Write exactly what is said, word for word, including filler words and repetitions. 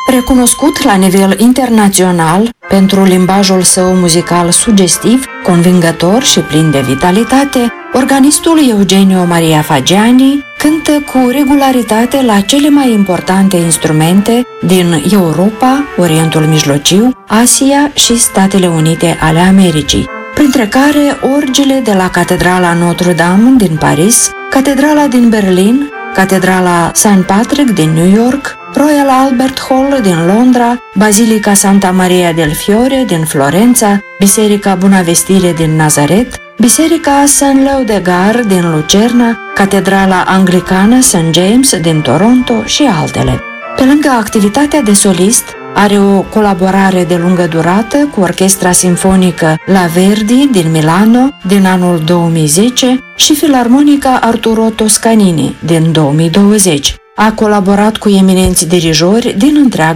Recunoscut la nivel internațional pentru limbajul său muzical sugestiv, convingător și plin de vitalitate, organistul Eugenio Maria Fagiani cântă cu regularitate la cele mai importante instrumente din Europa, Orientul Mijlociu, Asia și Statele Unite ale Americii, printre care orgile de la Catedrala Notre-Dame din Paris, Catedrala din Berlin, Catedrala Saint Patrick din New York, Royal Albert Hall din Londra, Basilica Santa Maria del Fiore din Florența, Biserica Bunavestire din Nazaret, Biserica Saint-Leu de Gare din Lucerna, Catedrala Anglicană Saint James din Toronto și altele. Pe lângă activitatea de solist, are o colaborare de lungă durată cu Orchestra Sinfonică La Verdi din Milano din anul două mii zece și Filarmonica Arturo Toscanini din două mii douăzeci. A colaborat cu eminenți dirijori din întreaga